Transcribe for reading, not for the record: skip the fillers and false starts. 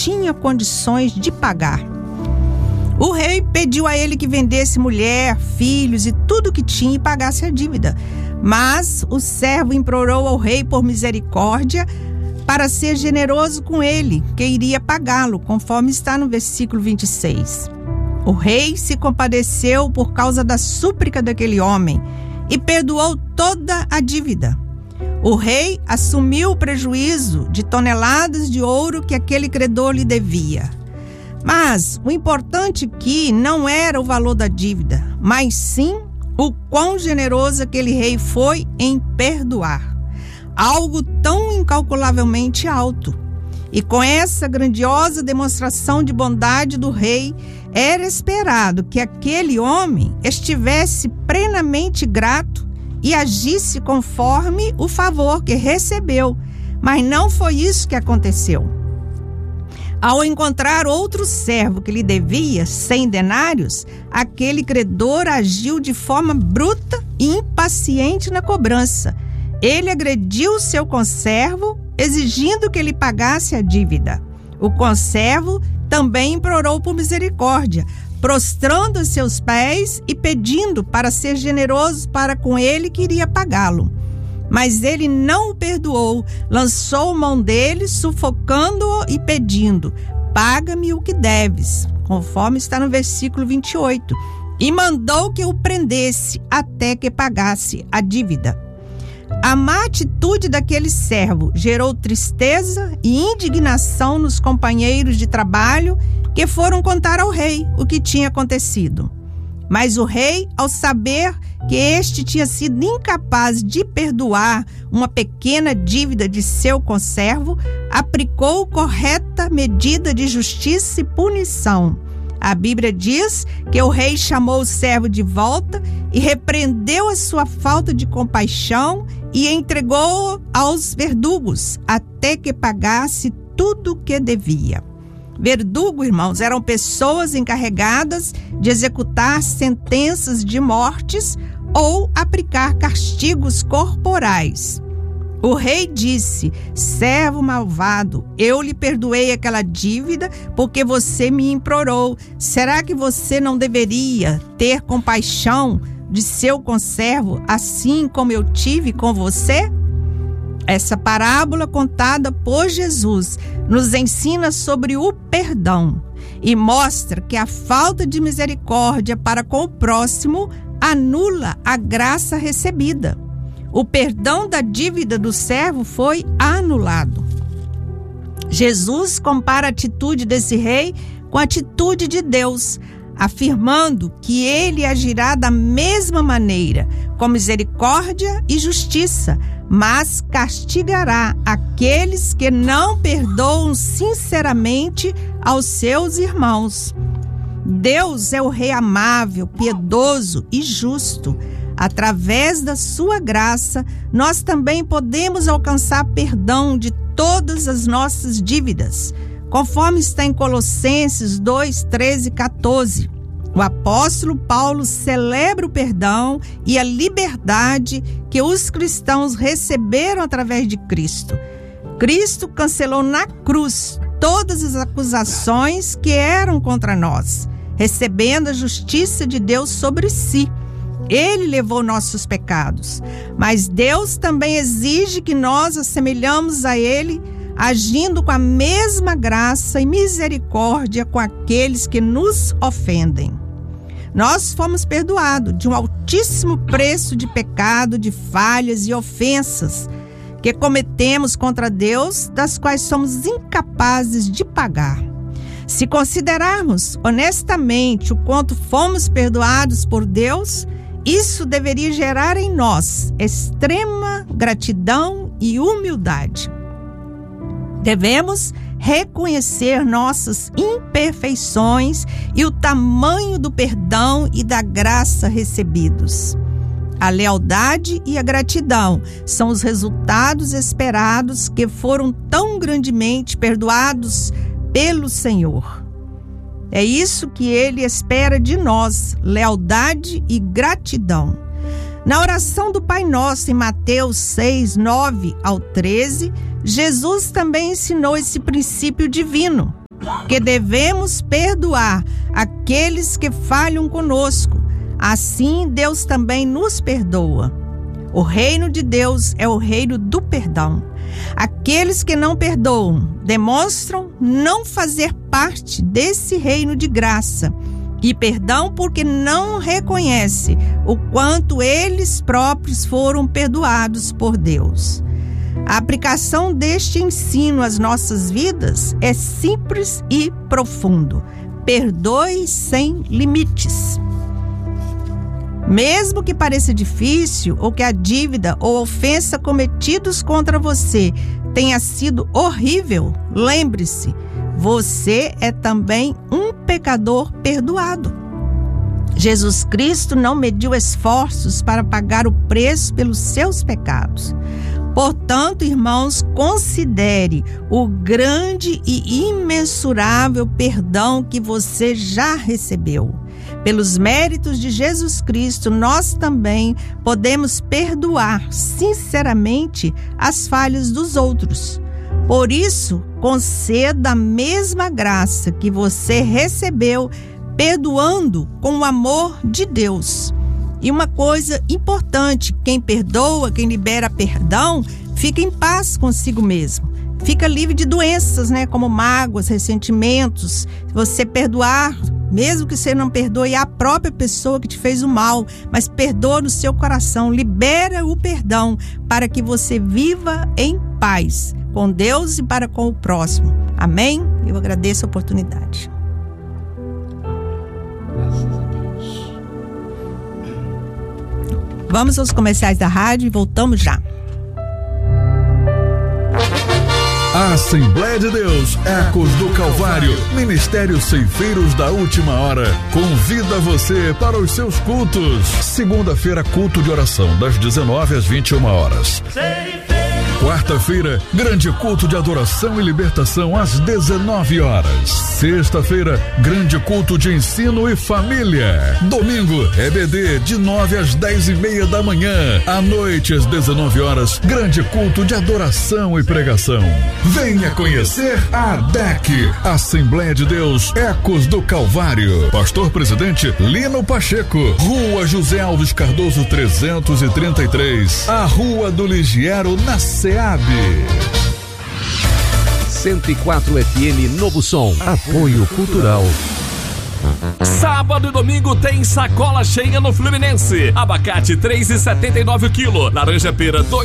tinha condições de pagar. O rei pediu a ele que vendesse mulher, filhos e tudo que tinha e pagasse a dívida. Mas o servo implorou ao rei por misericórdia para ser generoso com ele, que iria pagá-lo, conforme está no versículo 26. O rei se compadeceu por causa da súplica daquele homem e perdoou toda a dívida. O rei assumiu o prejuízo de toneladas de ouro que aquele credor lhe devia. Mas o importante aqui não era o valor da dívida, mas sim o quão generoso aquele rei foi em perdoar. Algo tão incalculavelmente alto. E com essa grandiosa demonstração de bondade do rei, era esperado que aquele homem estivesse plenamente grato e agisse conforme o favor que recebeu. Mas não foi isso que aconteceu. Ao encontrar outro servo que lhe devia 100 denários, aquele credor agiu de forma bruta e impaciente na cobrança. Ele agrediu seu conservo, exigindo que ele pagasse a dívida. O conservo também implorou por misericórdia, prostrando a seus pés e pedindo para ser generoso para com ele que iria pagá-lo. Mas ele não o perdoou, lançou mão dele, sufocando-o e pedindo: paga-me o que deves, conforme está no versículo 28, e mandou que o prendesse até que pagasse a dívida. A má atitude daquele servo gerou tristeza e indignação nos companheiros de trabalho que foram contar ao rei o que tinha acontecido. Mas o rei, ao saber que este tinha sido incapaz de perdoar uma pequena dívida de seu conservo, aplicou correta medida de justiça e punição. A Bíblia diz que o rei chamou o servo de volta e repreendeu a sua falta de compaixão e entregou-o aos verdugos até que pagasse tudo o que devia. Verdugo, irmãos, eram pessoas encarregadas de executar sentenças de mortes ou aplicar castigos corporais. O rei disse: servo malvado, eu lhe perdoei aquela dívida porque você me implorou. Será que você não deveria ter compaixão de seu conservo, assim como eu tive com você? Essa parábola contada por Jesus nos ensina sobre o perdão e mostra que a falta de misericórdia para com o próximo anula a graça recebida. O perdão da dívida do servo foi anulado. Jesus compara a atitude desse rei com a atitude de Deus, afirmando que ele agirá da mesma maneira, com misericórdia e justiça, mas castigará aqueles que não perdoam sinceramente aos seus irmãos. Deus é o Rei amável, piedoso e justo. Através da sua graça, nós também podemos alcançar perdão de todas as nossas dívidas, conforme está em Colossenses 2, 13 e 14. O apóstolo Paulo celebra o perdão e a liberdade que os cristãos receberam através de Cristo. Cristo cancelou na cruz todas as acusações que eram contra nós, recebendo a justiça de Deus sobre si. Ele levou nossos pecados, mas Deus também exige que nós assemelhamos a Ele, agindo com a mesma graça e misericórdia com aqueles que nos ofendem. Nós fomos perdoados de um altíssimo preço de pecado, de falhas e ofensas que cometemos contra Deus, das quais somos incapazes de pagar. Se considerarmos honestamente o quanto fomos perdoados por Deus, isso deveria gerar em nós extrema gratidão e humildade. Devemos reconhecer nossas imperfeições e o tamanho do perdão e da graça recebidos. A lealdade e a gratidão são os resultados esperados que foram tão grandemente perdoados pelo Senhor. É isso que Ele espera de nós, lealdade e gratidão. Na oração do Pai Nosso, em Mateus 6, 9 ao 13, Jesus também ensinou esse princípio divino. que devemos perdoar aqueles que falham conosco. Assim, Deus também nos perdoa. O reino de Deus é o reino do perdão. Aqueles que não perdoam demonstram não fazer parte desse reino de graça e perdão porque não reconhece o quanto eles próprios foram perdoados por Deus. A aplicação deste ensino às nossas vidas é simples e profundo. Perdoe sem limites. Mesmo que pareça difícil ou que a dívida ou ofensa cometidos contra você tenha sido horrível, lembre-se, você é também um pecador perdoado. Jesus Cristo não mediu esforços para pagar o preço pelos seus pecados. Portanto, irmãos, considere o grande e imensurável perdão que você já recebeu. Pelos méritos de Jesus Cristo, nós também podemos perdoar sinceramente as falhas dos outros. Por isso, conceda a mesma graça que você recebeu, perdoando com o amor de Deus. E uma coisa importante, quem perdoa, quem libera perdão, fica em paz consigo mesmo. Fica livre de doenças, como mágoas, ressentimentos. Se você perdoar, mesmo que você não perdoe a própria pessoa que te fez o mal, mas perdoa no seu coração, libera o perdão para que você viva em paz com Deus e para com o próximo. Amém? Eu agradeço a oportunidade. Graças a Deus. Vamos aos comerciais da rádio e voltamos já. Assembleia de Deus, Ecos do Calvário, Ministério Ceifeiros da Última Hora, convida você para os seus cultos. Segunda-feira, culto de oração, das 19 às 21 horas. Quarta-feira, grande culto de adoração e libertação às 19 horas. Sexta-feira, grande culto de ensino e família. Domingo, EBD de 9 às 10:30 da manhã. À noite, às 19 horas, grande culto de adoração e pregação. Venha conhecer a ADEC, Assembleia de Deus, Ecos do Calvário. Pastor Presidente Lino Pacheco, Rua José Alves Cardoso 333, a Rua do Ligiero, na SEAB. 104 FM Novo Som. Apoio Cultural. Sábado e domingo tem sacola cheia no Fluminense. Abacate 3,79 o quilo. Laranja pera 2